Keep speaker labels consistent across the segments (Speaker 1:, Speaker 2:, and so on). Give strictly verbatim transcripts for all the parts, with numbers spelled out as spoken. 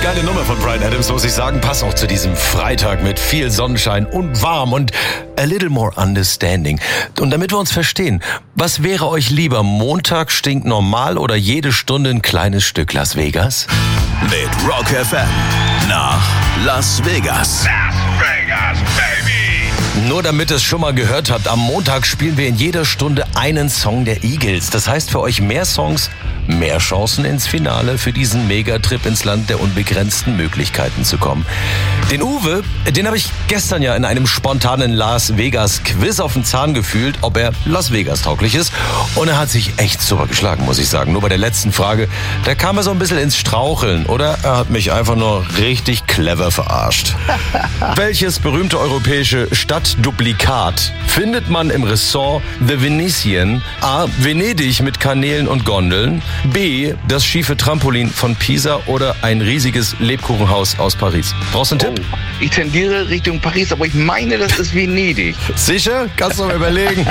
Speaker 1: geile Nummer von Bryan Adams, muss ich sagen. Passt auch zu diesem Freitag mit viel Sonnenschein und warm und a little more understanding. Und damit wir uns verstehen, was wäre euch lieber, Montag stinkt normal oder jede Stunde ein kleines Stück Las Vegas?
Speaker 2: Mit Rock F M nach Las Vegas.
Speaker 3: Las Vegas, baby!
Speaker 1: Nur damit ihr es schon mal gehört habt, am Montag spielen wir in jeder Stunde einen Song der Eagles. Das heißt für euch mehr Songs, mehr Chancen ins Finale für diesen Megatrip ins Land der unbegrenzten Möglichkeiten zu kommen. Den Uwe, den habe ich gestern ja in einem spontanen Las Vegas Quiz auf den Zahn gefühlt, ob er Las Vegas tauglich ist. Und er hat sich echt super geschlagen, muss ich sagen. Nur bei der letzten Frage, da kam er so ein bisschen ins Straucheln. Oder er hat mich einfach nur richtig clever verarscht. Welches berühmte europäische Stadtduplikat findet man im Ressort The Venetian? A. Venedig mit Kanälen und Gondeln. B. Das schiefe Trampolin von Pisa oder ein riesiges Lebkuchenhaus aus Paris. Brauchst du einen Tipp?
Speaker 3: Oh, ich tendiere Richtung Paris, aber ich meine, das ist Venedig.
Speaker 1: Sicher? Kannst du mal überlegen.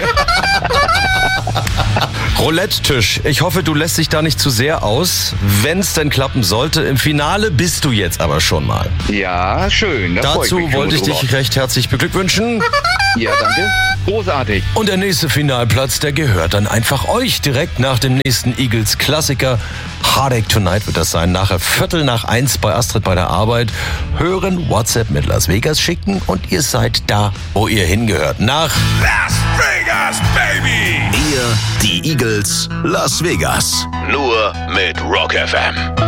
Speaker 1: Roulette-Tisch. Ich hoffe, du lässt dich da nicht zu sehr aus. Wenn es denn klappen sollte, im Finale bist du jetzt aber schon mal.
Speaker 3: Ja, schön. Da
Speaker 1: Dazu ich wollte ich dich drüber. recht herzlich beglückwünschen.
Speaker 3: Ja, danke. Großartig.
Speaker 1: Und der nächste Finalplatz, der gehört dann einfach euch. Direkt nach dem nächsten Eagles-Klassiker. Heartache Tonight wird das sein. Nachher Viertel nach eins bei Astrid bei der Arbeit. Hören, WhatsApp mit Las Vegas schicken und ihr seid da, wo ihr hingehört. Nach
Speaker 2: Las Vegas, baby! Ihr, die Eagles, Las Vegas. Nur mit Rock F M.